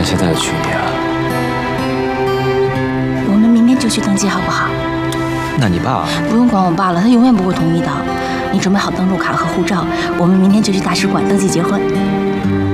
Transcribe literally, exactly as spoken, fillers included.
现现在的距离啊。 我们明天就去登记，好不好？ 那你爸？ 不用管我爸了，他永远不会同意的。你准备好登录卡和护照，我们明天就去大使馆登记结婚。